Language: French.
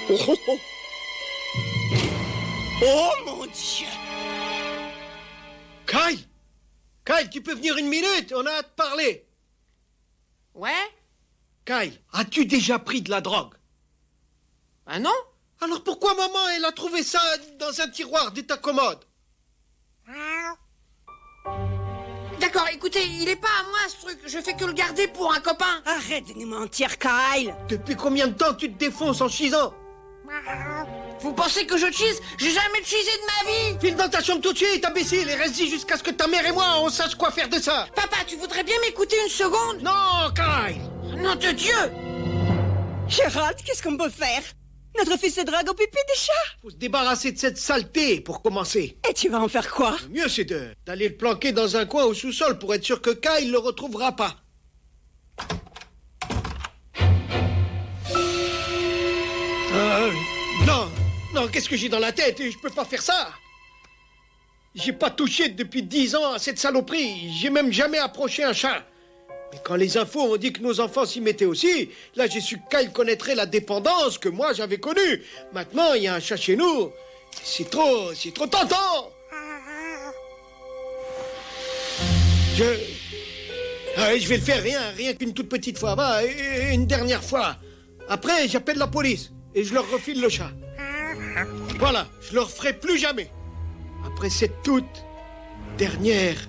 Oh, oh. Oh mon Dieu! Kyle! Kyle, tu peux venir une minute? On a à te parler. Ouais? Kyle, as-tu déjà pris de la drogue? Ah non? Alors pourquoi maman, elle a trouvé ça dans un tiroir de ta commode? D'accord, écoutez, il est pas à moi ce truc. Je fais que le garder pour un copain. Arrête de nous mentir, Kyle! Depuis combien de temps tu te défonces en chisant? Vous pensez que je cheese? J'ai jamais cheesé de ma vie. File dans ta chambre tout de suite, imbécile, et reste-y jusqu'à ce que ta mère et moi, on sache quoi faire de ça. Papa, tu voudrais bien m'écouter une seconde? Non, Kyle! Nom de Dieu! Gérald, qu'est-ce qu'on peut faire? Notre fils se drague au pipi des chats! Faut se débarrasser de cette saleté pour commencer. Et tu vas en faire quoi? Le mieux, c'est d'aller le planquer dans un coin au sous-sol pour être sûr que Kyle le retrouvera pas. Non, qu'est-ce que j'ai dans la tête? Je peux pas faire ça. J'ai pas touché depuis 10 ans à cette saloperie. J'ai même jamais approché un chat. Mais quand les infos ont dit que nos enfants s'y mettaient aussi, là j'ai su que Kyle connaîtrait la dépendance que moi j'avais connue. Maintenant, il y a un chat chez nous. C'est trop tentant. Je vais le faire rien qu'une toute petite fois. Va, une dernière fois. Après, j'appelle la police et je leur refile le chat. Voilà, je le referai plus jamais. Après cette toute dernière